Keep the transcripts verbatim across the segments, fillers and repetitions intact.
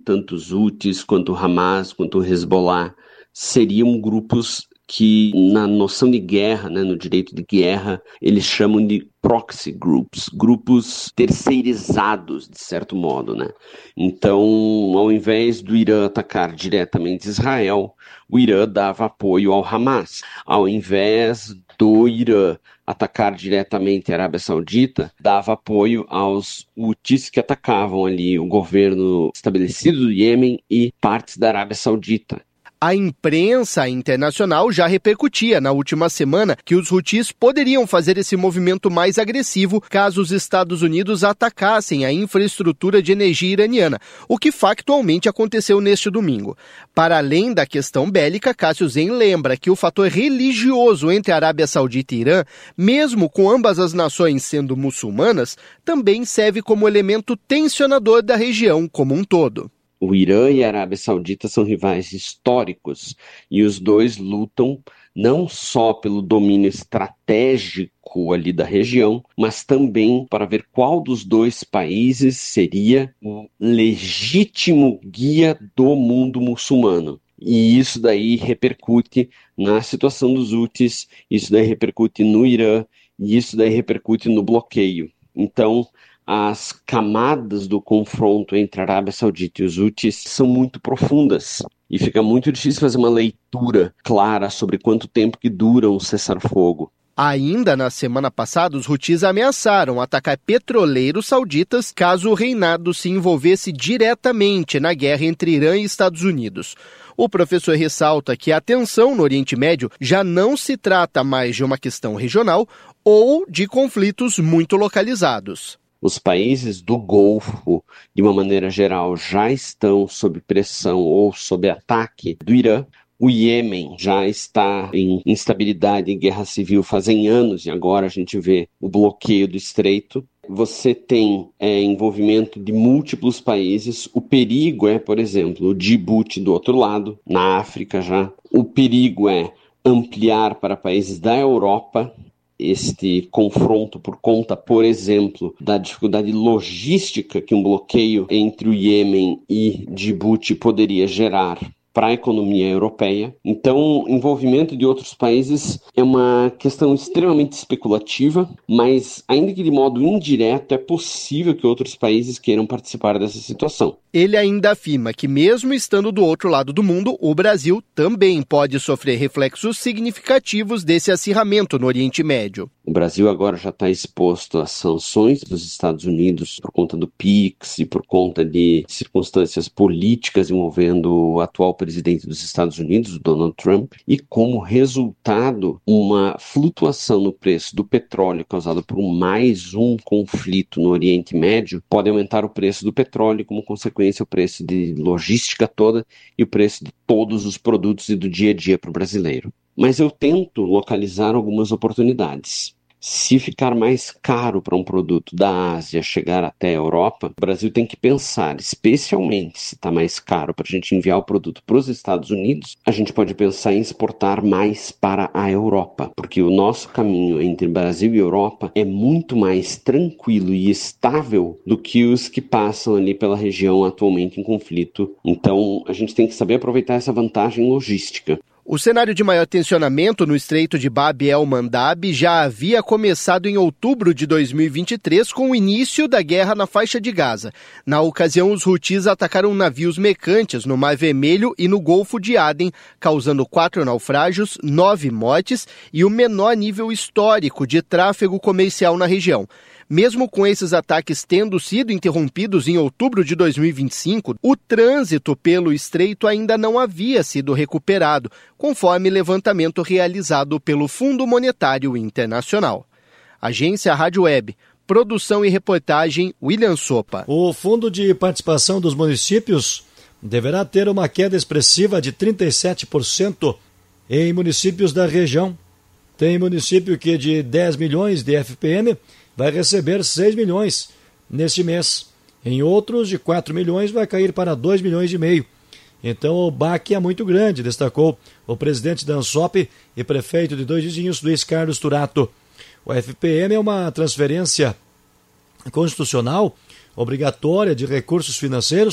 tanto os Houthis, quanto o Hamas, quanto o Hezbollah, seriam grupos que na noção de guerra, né, no direito de guerra, eles chamam de proxy groups, grupos terceirizados, de certo modo, né? Então, ao invés do Irã atacar diretamente Israel, o Irã dava apoio ao Hamas. Ao invés do Irã atacar diretamente a Arábia Saudita, dava apoio aos Houthis que atacavam ali o governo estabelecido do Iêmen e partes da Arábia Saudita. A imprensa internacional já repercutia na última semana que os Houthis poderiam fazer esse movimento mais agressivo caso os Estados Unidos atacassem a infraestrutura de energia iraniana, o que factualmente aconteceu neste domingo. Para além da questão bélica, Cássio Zen lembra que o fator religioso entre a Arábia Saudita e Irã, mesmo com ambas as nações sendo muçulmanas, também serve como elemento tensionador da região como um todo. O Irã e a Arábia Saudita são rivais históricos e os dois lutam não só pelo domínio estratégico ali da região, mas também para ver qual dos dois países seria o legítimo guia do mundo muçulmano. E isso daí repercute na situação dos Houthis, isso daí repercute no Irã e isso daí repercute no bloqueio. Então, as camadas do confronto entre a Arábia Saudita e os Houthis são muito profundas e fica muito difícil fazer uma leitura clara sobre quanto tempo que dura um cessar-fogo. Ainda na semana passada, os Houthis ameaçaram atacar petroleiros sauditas caso o reinado se envolvesse diretamente na guerra entre Irã e Estados Unidos. O professor ressalta que a tensão no Oriente Médio já não se trata mais de uma questão regional ou de conflitos muito localizados. Os países do Golfo, de uma maneira geral, já estão sob pressão ou sob ataque do Irã. O Iêmen já está em instabilidade e guerra civil fazem anos e agora a gente vê o bloqueio do estreito. Você tem é, envolvimento de múltiplos países. O perigo é, por exemplo, o Djibouti do outro lado, na África já. O perigo é ampliar para países da Europa este confronto por conta, por exemplo, da dificuldade logística que um bloqueio entre o Iêmen e Djibouti poderia gerar para a economia europeia. Então, o envolvimento de outros países é uma questão extremamente especulativa, mas, ainda que de modo indireto, é possível que outros países queiram participar dessa situação. Ele ainda afirma que, mesmo estando do outro lado do mundo, o Brasil também pode sofrer reflexos significativos desse acirramento no Oriente Médio. O Brasil agora já está exposto às sanções dos Estados Unidos por conta do PIX e por conta de circunstâncias políticas envolvendo o atual presidente dos Estados Unidos, Donald Trump, e como resultado, uma flutuação no preço do petróleo causada por mais um conflito no Oriente Médio pode aumentar o preço do petróleo, como consequência o preço de logística toda e o preço de todos os produtos e do dia a dia para o brasileiro. Mas eu tento localizar algumas oportunidades. Se ficar mais caro para um produto da Ásia chegar até a Europa, o Brasil tem que pensar, especialmente se está mais caro para a gente enviar o produto para os Estados Unidos, a gente pode pensar em exportar mais para a Europa, porque o nosso caminho entre Brasil e Europa é muito mais tranquilo e estável do que os que passam ali pela região atualmente em conflito. Então, a gente tem que saber aproveitar essa vantagem logística. O cenário de maior tensionamento no Estreito de Bab el-Mandab já havia começado em outubro de dois mil e vinte e três com o início da guerra na faixa de Gaza. Na ocasião, os Houthis atacaram navios mercantes no Mar Vermelho e no Golfo de Aden, causando quatro naufrágios, nove mortes e o menor nível histórico de tráfego comercial na região. Mesmo com esses ataques tendo sido interrompidos em outubro de dois mil e vinte e cinco, o trânsito pelo estreito ainda não havia sido recuperado, conforme levantamento realizado pelo Fundo Monetário Internacional. Agência Rádio Web. Produção e reportagem William Sopa. O Fundo de Participação dos Municípios deverá ter uma queda expressiva de trinta e sete por cento em municípios da região. Tem município que de dez milhões de F P M vai receber seis milhões neste mês. Em outros, de quatro milhões, vai cair para dois milhões e meio. Então o baque é muito grande, destacou o presidente da ANSOP e prefeito de Dois Vizinhos, Luiz Carlos Turato. O F P M é uma transferência constitucional obrigatória de recursos financeiros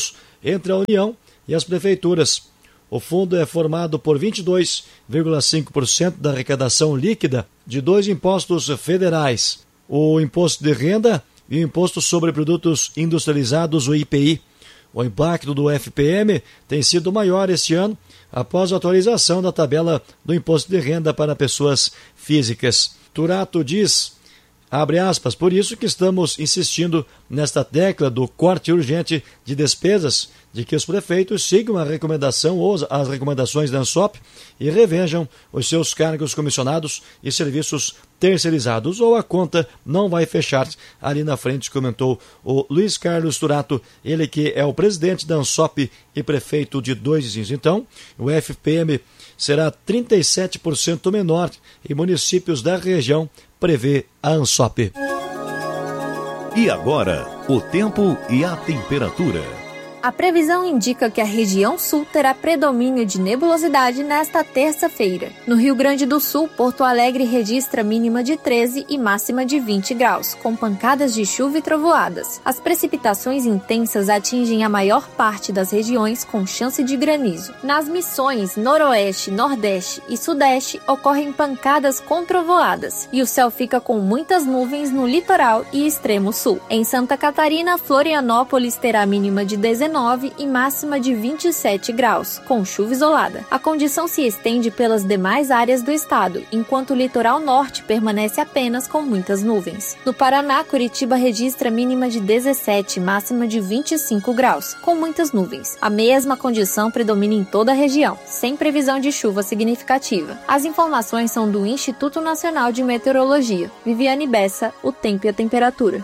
entre a União e as prefeituras. O fundo é formado por vinte e dois vírgula cinco por cento da arrecadação líquida de dois impostos federais, o Imposto de Renda e o Imposto sobre Produtos Industrializados, o I P I. O impacto do F P M tem sido maior este ano, após a atualização da tabela do Imposto de Renda para pessoas físicas. Turrato diz, abre aspas, por isso que estamos insistindo nesta tecla do corte urgente de despesas, de que os prefeitos sigam a recomendação ou as recomendações da ANSOP e revejam os seus cargos comissionados e serviços terceirizados, ou a conta não vai fechar. Ali na frente comentou o Luiz Carlos Turrato, ele que é o presidente da ANSOP e prefeito de Dois Vizinhos. Então, o F P M será trinta e sete por cento menor em municípios da região, prevê a ANSOP. E agora, o tempo e a temperatura. A previsão indica que a região sul terá predomínio de nebulosidade nesta terça-feira. No Rio Grande do Sul, Porto Alegre registra mínima de treze e máxima de vinte graus, com pancadas de chuva e trovoadas. As precipitações intensas atingem a maior parte das regiões, com chance de granizo. Nas Missões, Noroeste, Nordeste e Sudeste ocorrem pancadas com trovoadas, e o céu fica com muitas nuvens no litoral e extremo sul. Em Santa Catarina, Florianópolis terá mínima de dezenove e máxima de vinte e sete graus, com chuva isolada. A condição se estende pelas demais áreas do estado, enquanto o litoral norte permanece apenas com muitas nuvens. No Paraná, Curitiba registra mínima de dezessete e máxima de vinte e cinco graus, com muitas nuvens. A mesma condição predomina em toda a região, sem previsão de chuva significativa. As informações são do Instituto Nacional de Meteorologia. Viviane Bessa, o tempo e a temperatura.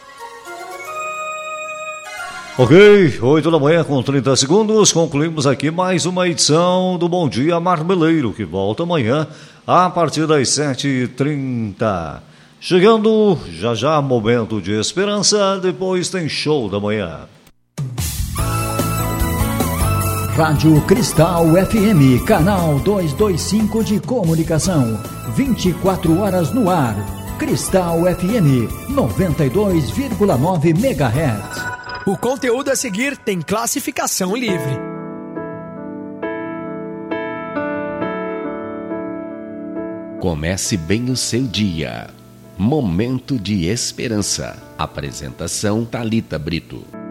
Ok, oito da manhã com trinta segundos, concluímos aqui mais uma edição do Bom Dia Marmeleiro, que volta amanhã a partir das sete e trinta. Chegando já já momento de esperança, depois tem show da manhã. Rádio Cristal F M, canal duzentos e vinte e cinco de comunicação, vinte e quatro horas no ar. Cristal F M, noventa e dois vírgula nove megahertz. O conteúdo a seguir tem classificação livre. Comece bem o seu dia. Momento de esperança. Apresentação Thalita Brito.